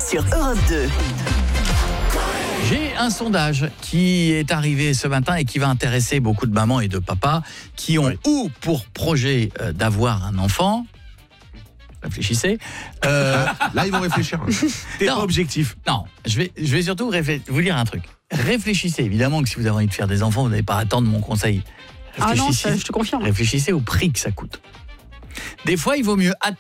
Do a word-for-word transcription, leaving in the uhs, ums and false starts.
sur Europe deux. J'ai un sondage qui est arrivé ce matin et qui va intéresser beaucoup de mamans et de papas qui ont oui. ou pour projet euh, d'avoir un enfant. Réfléchissez. Euh... Là, ils vont réfléchir. T'es pas objectif. Non, je vais, je vais surtout réfl- vous dire un truc. Réfléchissez, évidemment que si vous avez envie de faire des enfants, vous n'allez pas attendre mon conseil. Ah non, ça, je te confirme. Réfléchissez au prix que ça coûte. Des fois, il vaut mieux attendre